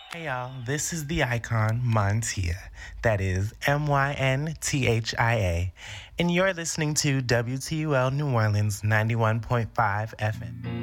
Hey y'all, this is the icon Montia. That is Mynthia. And you're listening to WTUL New Orleans 91.5 FM.